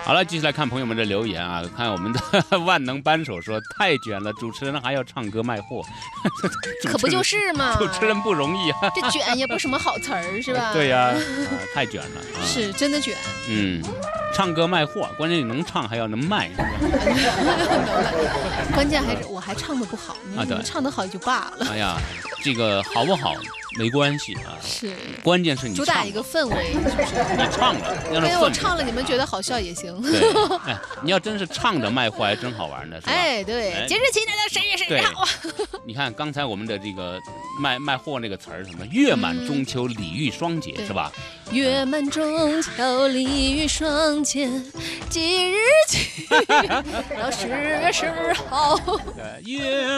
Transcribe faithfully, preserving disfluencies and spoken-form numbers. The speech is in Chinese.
好了，继续来看朋友们的留言啊，看我们的万能扳手说太卷了，主持人还要唱歌卖货， 可不就是嘛？ 主持人不容易啊， 这卷也不是什么好词儿，是吧？ 对呀、啊，太卷了、啊， 是真的卷。 嗯，唱歌卖货，关键你能唱还要能卖，是吧？ 关键还是我还唱的不好，你、啊、你唱的好就罢了。 哎呀，这个好不好？没关系啊， 是， 关键是你主打一个氛围，是不是？ 你唱了，要让氛围。 我唱了，你们觉得好笑也行。 对，哎，你要真是唱着卖货，还真好玩的，是吧？ 哎，对，哎、即日起大家十月十日号啊！ 你看刚才我们的这个卖卖货那个词儿，什么月满中秋礼遇双节，嗯、是吧？ 月满中秋礼遇双节，即日起到十月十号。 月。